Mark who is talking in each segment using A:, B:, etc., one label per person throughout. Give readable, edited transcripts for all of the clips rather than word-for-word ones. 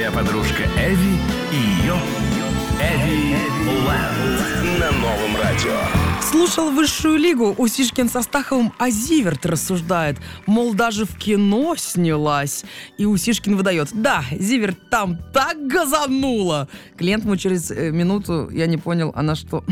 A: Твоя подружка Эви и ее Эви Лэнд на Новом радио.
B: Слушал высшую лигу, Усишкин со Стаховым о Зиверт рассуждает. Мол, даже в кино снялась. И Усишкин выдает: да, Зиверт там так газанула. Клиент ему через минуту, я не понял, она что...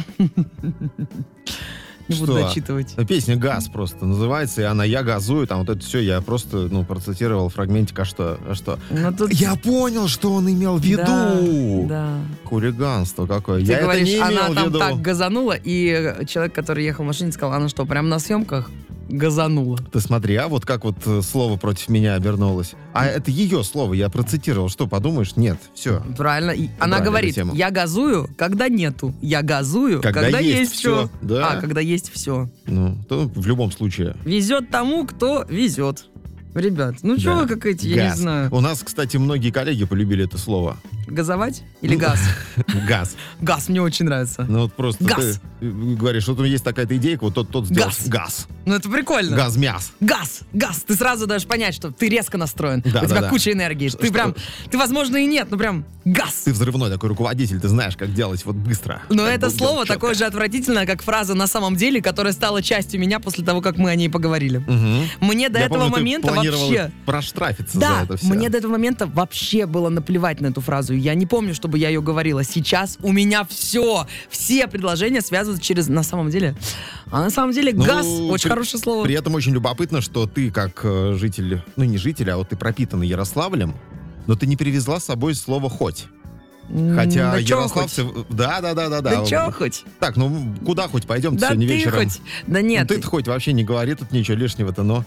B: Не буду дочитывать.
C: Песня «Газ» просто называется, и она «Я газую», там вот это все, я просто, процитировал фрагментик, а что?
B: Тут...
C: Я понял, что он имел в виду!
B: Да.
C: Хулиганство какое.
B: Ты
C: я
B: говоришь,
C: это не имел
B: она
C: в
B: там
C: виду.
B: так газанула, и человек, который ехал в машине, сказал: она что, прям на съемках газанула?
C: Ты смотри, а вот как вот слово против меня обернулось. А это ее слово, я процитировал. Что, подумаешь? Нет, все.
B: Правильно. И она говорит: я газую, когда нету. Я газую, когда есть все.
C: Да.
B: Когда есть все.
C: То в любом случае.
B: Везет тому, кто везет. Ребят, что вы как эти, я не знаю.
C: У нас, кстати, многие коллеги полюбили это слово.
B: Газовать или газ?
C: Газ.
B: Газ мне очень нравится.
C: Вот просто
B: газ.
C: Ты говоришь, вот есть такая-то идейка, вот тот сделал газ.
B: Это прикольно.
C: Газ-мяс.
B: Газ. Ты сразу даешь понять, что ты резко настроен.
C: Да,
B: у тебя куча энергии. Ты, возможно, и нет, но прям газ.
C: Ты взрывной такой руководитель, ты знаешь, как делать вот быстро.
B: Но это слово такое же отвратительное, как фраза «на самом деле», которая стала частью меня после того, как мы о ней поговорили. Мне до этого момента вообще...
C: проштрафиться за это все.
B: Мне до этого момента вообще было наплевать на эту фразу. Я не помню, чтобы я ее говорила. Сейчас у меня все предложения связываются через «на самом деле». А на самом деле газ очень хорошее слово.
C: При этом очень любопытно, что ты как житель, не житель, а вот ты пропитанный Ярославлем, но ты не привезла с собой слово «хоть». Хотя ярославцы... Да.
B: Да чё хоть?
C: Так, куда хоть пойдем
B: да
C: сегодня
B: ты
C: вечером?
B: Хоть. Да нет.
C: Ты хоть вообще не говори тут ничего лишнего-то, но...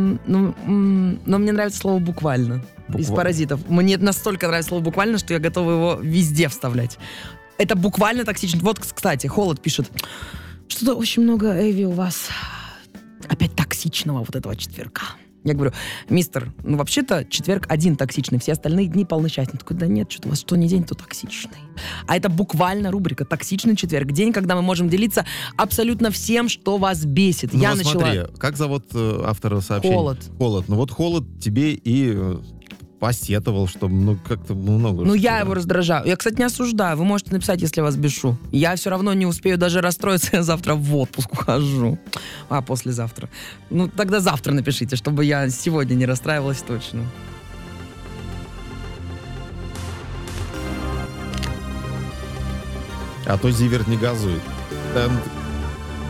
B: Но мне нравится слово «буквально». Из «Паразитов». Мне настолько нравится слово «буквально», что я готова его везде вставлять. Это буквально токсично. Вот, кстати, Холод пишет: что-то очень много, Эви, у вас опять токсичного вот этого четверга. Я говорю: мистер, вообще-то четверг один токсичный, все остальные дни полны счастья. Он такой: да нет, что-то у вас что ни день, то токсичный. А это буквально рубрика «Токсичный четверг». День, когда мы можем делиться абсолютно всем, что вас бесит. Я начала...
C: Смотри, как зовут автора сообщения?
B: Холод.
C: Вот Холод тебе и... посетовал, что как-то много.
B: Я его раздражаю. Я, кстати, не осуждаю. Вы можете написать, если вас бешу. Я все равно не успею даже расстроиться. Я завтра в отпуск ухожу. А послезавтра. Тогда завтра напишите, чтобы я сегодня не расстраивалась точно.
C: А то Зиверт не газует.